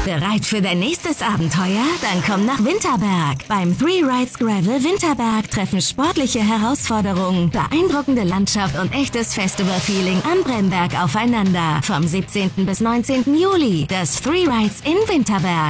Bereit für dein nächstes Abenteuer? Dann komm nach Winterberg. Beim Three Rides Gravel Winterberg treffen sportliche Herausforderungen, beeindruckende Landschaft und echtes Festival-Feeling am Bremberg aufeinander. Vom 17. bis 19. Juli. Das Three Rides in Winterberg.